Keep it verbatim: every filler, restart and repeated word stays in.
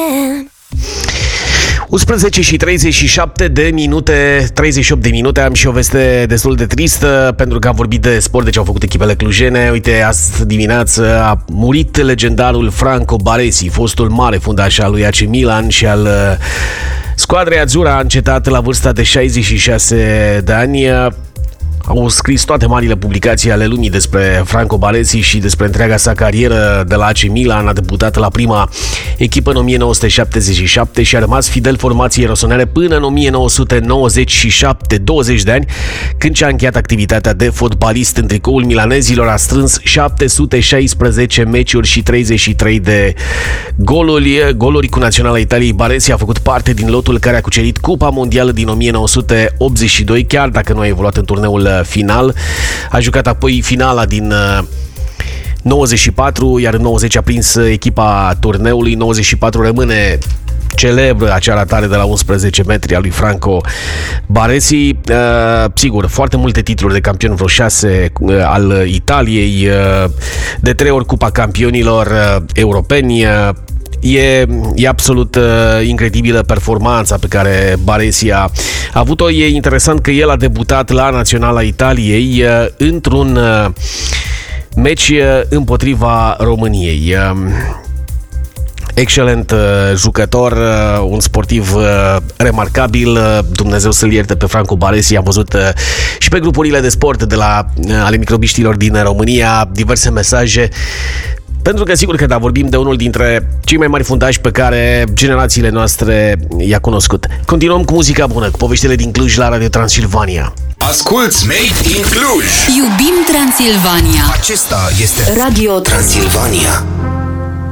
unsprezece și treizeci și șapte de minute, treizeci și opt de minute. Am și o veste destul de tristă, pentru că am vorbit de sport, deci au făcut echipele clujene. Uite, azi dimineață a murit legendarul Franco Baresi, fostul mare fundaș al lui A C Milan și al squadrei azzurra. A încetat la vârsta de șaizeci și șase de ani. Au scris toate marile publicații ale lumii despre Franco Baresi și despre întreaga sa carieră de la A C Milan. A debutat la prima echipă în o mie nouă sute șaptezeci și șapte și a rămas fidel formației rosonere până în o mie nouă sute nouăzeci și șapte, douăzeci de ani, când și-a încheiat activitatea de fotbalist în tricoul milanezilor. A strâns șapte sute șaisprezece meciuri și treizeci și trei de goluri. Goluri cu naționala Italiei. Baresi a făcut parte din lotul care a cucerit Cupa Mondială din o mie nouă sute optzeci și doi, chiar dacă nu a evoluat în turneul final. A jucat apoi finala din nouăzeci și patru, iar în nouăzeci a prins echipa turneului. nouăzeci și patru rămâne celebră acea ratare de la unsprezece metri a lui Franco Baresi. Uh, sigur, foarte multe titluri de campion, vreo șase uh, al Italiei, uh, de trei ori Cupa Campionilor uh, europeni. Uh, E, e absolut uh, incredibilă performanța pe care Baresi a avut-o. E interesant că el a debutat la Naționala Italiei uh, într-un uh, meci uh, împotriva României. Uh, Excelent uh, jucător, uh, un sportiv uh, remarcabil. Uh, Dumnezeu să-l ierte pe Franco Baresi. Am văzut uh, și pe grupurile de sport de la uh, ale microbiștilor din România diverse mesaje. Pentru că sigur că da, vorbim de unul dintre cei mai mari fundași pe care generațiile noastre i-a cunoscut. Continuăm cu muzica bună, cu poveștile din Cluj la Radio Transilvania. Asculți Made in Cluj. Iubim Transilvania. Acesta este Radio Transilvania.